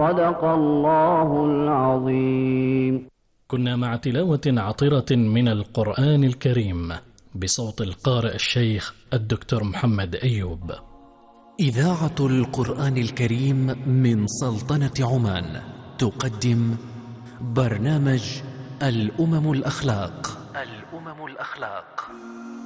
صدق الله العظيم. كنا مع تلاوة عطرة من القرآن الكريم بصوت القارئ الشيخ الدكتور محمد أيوب. إذاعة القرآن الكريم من سلطنة عمان تقدم برنامج الأمم الأخلاق.